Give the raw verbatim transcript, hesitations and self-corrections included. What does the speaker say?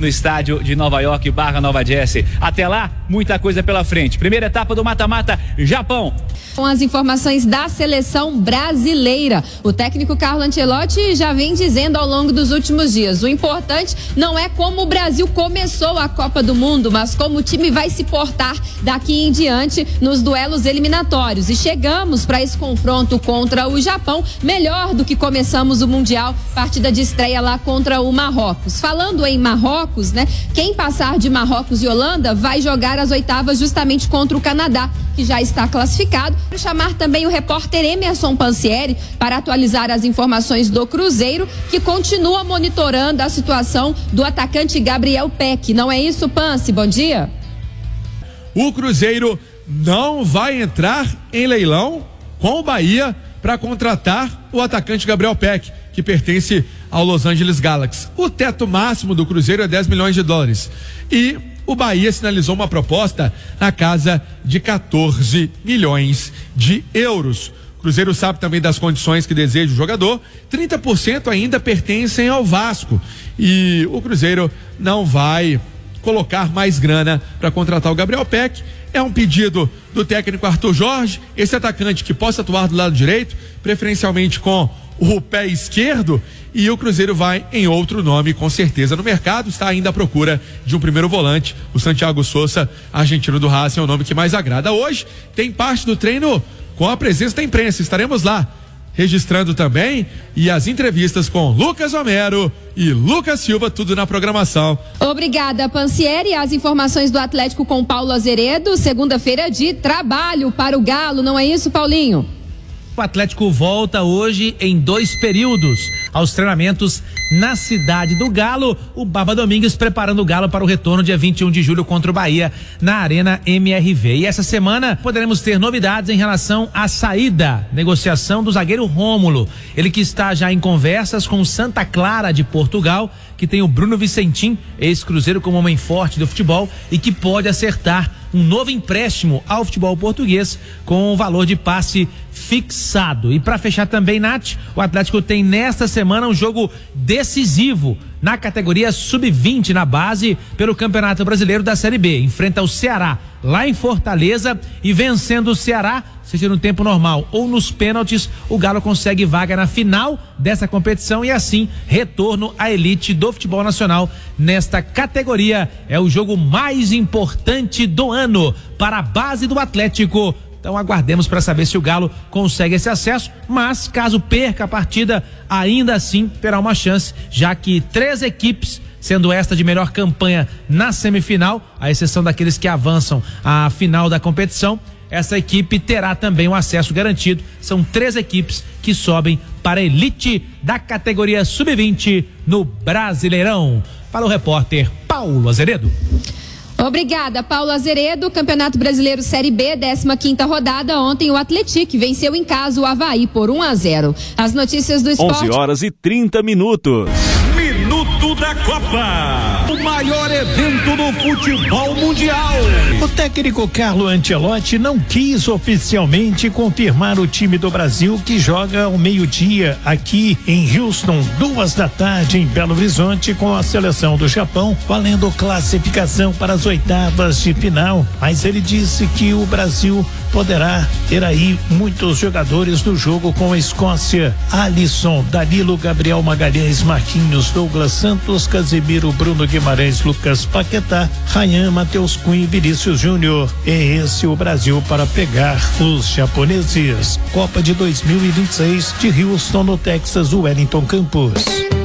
no estádio de Nova York barra Nova Jersey. Até lá, muita coisa pela frente. Primeira etapa do mata-mata, Japão. Com as informações da seleção brasileira, o técnico Carlo Ancelotti já vem dizendo ao longo dos últimos dias: o importante não é como o Brasil começou a Copa do Mundo, mas como o time vai se portar daqui em diante nos duelos eliminatórios. E chegamos para esse confronto contra o Japão melhor do que começamos o Mundial, partida de estreia lá contra o Marrocos. Falando em Marrocos, né? Quem passar de Marrocos e Holanda vai jogar as oitavas justamente contra o Canadá, que já está classificado. Quero chamar também o repórter Emerson Pansieri para atualizar as informações do Cruzeiro, que continua monitorando a situação do atacante Gabriel Peck. Não é isso, Pansi? Bom dia. O Cruzeiro não vai entrar em leilão com o Bahia para contratar o atacante Gabriel Peck, que pertence ao Los Angeles Galaxy. O teto máximo do Cruzeiro é dez milhões de dólares. E o Bahia sinalizou uma proposta na casa de quatorze milhões de euros. O Cruzeiro sabe também das condições que deseja o jogador. trinta por cento ainda pertencem ao Vasco. E o Cruzeiro não vai colocar mais grana para contratar o Gabriel Peck. É um pedido do técnico Arthur Jorge, esse atacante que possa atuar do lado direito, preferencialmente com o pé esquerdo, e o Cruzeiro vai em outro nome, com certeza. No mercado está ainda à procura de um primeiro volante. O Santiago Sousa, argentino do Racing, é o nome que mais agrada. Hoje tem parte do treino com a presença da imprensa, estaremos lá registrando também, e as entrevistas com Lucas Homero e Lucas Silva, tudo na programação. Obrigada, Pansieri. As informações do Atlético com Paulo Azeredo. Segunda-feira de trabalho para o Galo, não é isso, Paulinho? O Atlético volta hoje em dois períodos aos treinamentos na cidade do Galo. O Baba Domingues preparando o Galo para o retorno dia vinte e um de julho contra o Bahia na Arena M R V. E essa semana poderemos ter novidades em relação à saída, negociação do zagueiro Rômulo. Ele que está já em conversas com o Santa Clara de Portugal, que tem o Bruno Vicentim, ex-Cruzeiro, como homem forte do futebol e que pode acertar um novo empréstimo ao futebol português com o valor de passe fixado. E para fechar também, Nath, o Atlético tem nesta semana um jogo decisivo na categoria sub vinte na base pelo Campeonato Brasileiro da Série B. Enfrenta o Ceará lá em Fortaleza e vencendo o Ceará, seja no tempo normal ou nos pênaltis, o Galo consegue vaga na final dessa competição e assim retorno à elite do futebol nacional nesta categoria. É o jogo mais importante do ano para a base do Atlético. Então aguardemos para saber se o Galo consegue esse acesso, mas caso perca a partida, ainda assim terá uma chance, já que três equipes, sendo esta de melhor campanha na semifinal, à exceção daqueles que avançam à final da competição, essa equipe terá também um acesso garantido. São três equipes que sobem para a elite da categoria sub vinte no Brasileirão. Para o repórter Paulo Azeredo. Obrigada, Paulo Azeredo. Campeonato Brasileiro Série B, décima quinta rodada. Ontem o Atlético venceu em casa o Avaí por um a zero. As notícias do esporte. onze horas e trinta minutos. Minuto da Copa. O maior evento do futebol mundial. O técnico Carlo Ancelotti não quis oficialmente confirmar o time do Brasil que joga ao meio-dia aqui em Houston, duas da tarde em Belo Horizonte, com a seleção do Japão, valendo classificação para as oitavas de final. Mas ele disse que o Brasil poderá ter aí muitos jogadores no jogo com a Escócia: Alisson, Danilo, Gabriel Magalhães, Marquinhos, Douglas Santos, Casemiro, Bruno Guimarães, Lucas Paquetá, Ryan, Matheus Cunha e Vinícius Júnior. É esse o Brasil para pegar os japoneses. Copa de dois mil e vinte e seis de Houston, no Texas, Wellington Campos.